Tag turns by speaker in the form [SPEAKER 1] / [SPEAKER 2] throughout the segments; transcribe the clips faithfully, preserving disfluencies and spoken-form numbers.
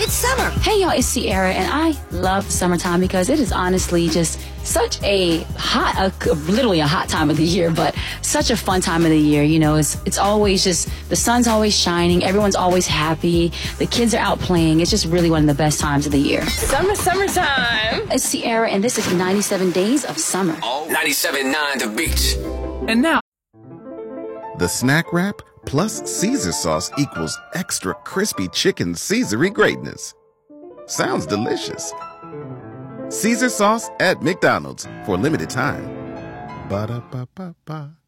[SPEAKER 1] It's summer.
[SPEAKER 2] Hey, y'all, it's Sierra, and I love summertime because it is honestly just such a hot, a, literally a hot time of the year, but such a fun time of the year. You know, it's it's always just, the sun's always shining. Everyone's always happy. The kids are out playing. It's just really one of the best times of the year.
[SPEAKER 3] Summer, summertime.
[SPEAKER 2] It's Sierra, and this is ninety-seven Days of Summer.
[SPEAKER 4] Oh, ninety-seven point nine The Beach.
[SPEAKER 5] And now,
[SPEAKER 6] the snack wrap plus Caesar sauce equals extra crispy chicken Caesar-y greatness. Sounds delicious. Caesar sauce at McDonald's for a limited time. Ba-da-ba-ba-ba.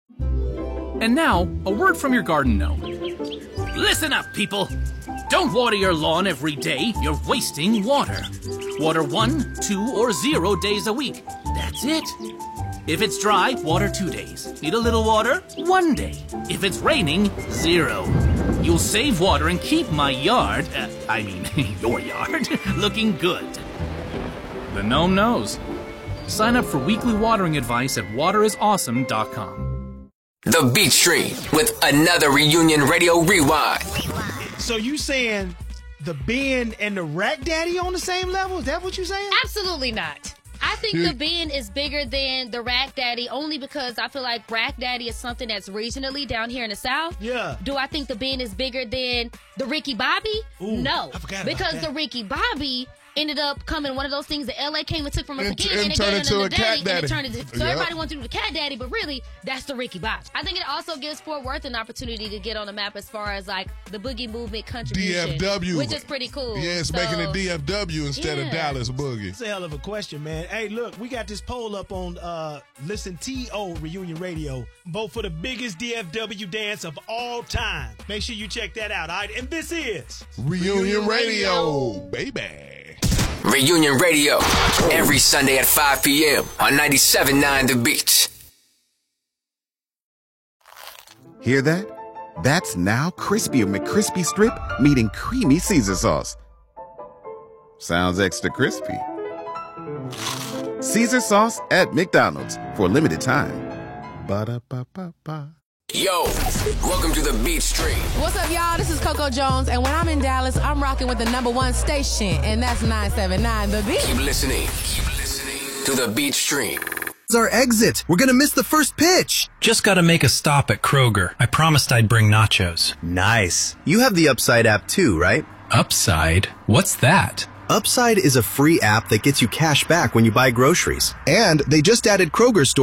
[SPEAKER 5] and now, a word from your garden gnome.
[SPEAKER 7] Listen up, people. Don't water your lawn every day. You're wasting water. Water one, two, or zero days a week. That's it. If it's dry, water two days. Need a little water? One day. If it's raining, zero. You'll save water and keep my yard, uh, I mean, your yard, looking good.
[SPEAKER 5] The gnome knows. Sign up for weekly watering advice at water is awesome dot com.
[SPEAKER 4] The Beach Stream with another Reunion Radio Rewind.
[SPEAKER 8] So you saying the Ben and the Rack Daddy on the same level? Is that what you saying?
[SPEAKER 9] Absolutely not. I think the Ben is bigger than the Rack Daddy only because I feel like Rack Daddy is something that's regionally down here in the South.
[SPEAKER 8] Yeah.
[SPEAKER 9] Do I think the Ben is bigger than the Ricky Bobby?
[SPEAKER 8] Ooh,
[SPEAKER 9] no.
[SPEAKER 8] I forgot about
[SPEAKER 9] because
[SPEAKER 8] that.
[SPEAKER 9] the Ricky Bobby ended up coming one of those things that L A came and took from us
[SPEAKER 10] And-
[SPEAKER 9] again,
[SPEAKER 10] and
[SPEAKER 9] and they
[SPEAKER 10] turned
[SPEAKER 9] gave
[SPEAKER 10] into
[SPEAKER 9] it
[SPEAKER 10] a
[SPEAKER 9] to the
[SPEAKER 10] cat
[SPEAKER 9] daddy, and
[SPEAKER 10] daddy.
[SPEAKER 9] it turned into, so
[SPEAKER 10] Yep.
[SPEAKER 9] everybody wants to do the cat daddy, but really, that's the Ricky Bobby. I think it also gives Fort Worth an opportunity to get on the map as far as like the boogie movement contribution,
[SPEAKER 10] D F W.
[SPEAKER 9] which is pretty cool.
[SPEAKER 10] Yeah, it's
[SPEAKER 9] So-
[SPEAKER 10] making it D F W instead
[SPEAKER 9] Yeah.
[SPEAKER 10] of Dallas Boogie.
[SPEAKER 8] It's a hell of a question, man. Hey, look, we got this poll up on uh, Listen T O Reunion Radio. Vote for the biggest D F W dance of all time. Make sure you check that out, all right? And this is
[SPEAKER 10] Reunion Radio, baby.
[SPEAKER 4] Reunion Radio, every Sunday at five p.m. on ninety-seven point nine The Beach.
[SPEAKER 6] Hear that? That's now crispy McCrispy strip meeting creamy Caesar sauce. Sounds extra crispy. Caesar sauce at McDonald's for a limited time. Ba-da-ba-ba-ba.
[SPEAKER 4] Yo, welcome to The Beach Stream.
[SPEAKER 11] What's up, y'all? This is Coco Jones, and when I'm in Dallas, I'm rocking with the number one station, and that's nine seven nine The Beach.
[SPEAKER 4] Keep listening. Keep listening to The Beach Stream.
[SPEAKER 12] It's our exit. We're gonna miss the first pitch.
[SPEAKER 13] Just gotta make a stop at Kroger. I promised I'd bring nachos.
[SPEAKER 12] Nice. You have the Upside app too, right?
[SPEAKER 13] Upside? What's that?
[SPEAKER 12] Upside is a free app that gets you cash back when you buy groceries. And they just added Kroger stores